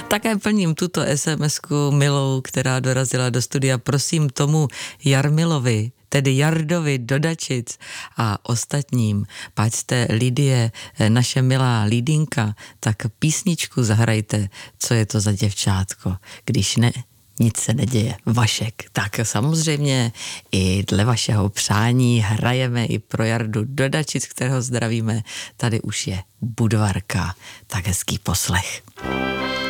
Také plním tuto SMS-ku milou, která dorazila do studia. Prosím tomu Jarmilovi, tedy Jardovi do Dačic a ostatním, páč jste Lidie, naše milá Lidinka, tak písničku zahrajte, co je to za děvčátko, když ne, nic se neděje. Vašek. Tak samozřejmě i dle vašeho přání hrajeme i pro Jardu do Dačic, kterého zdravíme. Tady už je Budvarka. Tak hezký poslech.